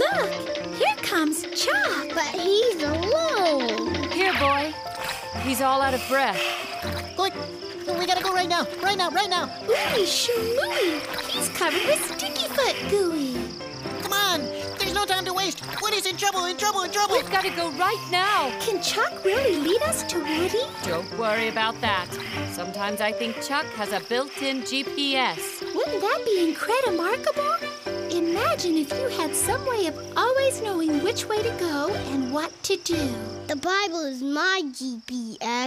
Look, here comes Chuck. But he's alone. Here, boy. He's all out of breath. Quick! We gotta go right now! Right now! Right now! Ooey shmooey. He's covered with sticky foot gooey. Come on! There's no time to waste! Woody's in trouble! In trouble! In trouble! We've got to go right now. Can Chuck really lead us to Woody? Don't worry about that. Sometimes I think Chuck has a built-in GPS. Wouldn't that be incredimarkable? Imagine if you had some way of always knowing which way to go and what to do. The Bible is my GPS.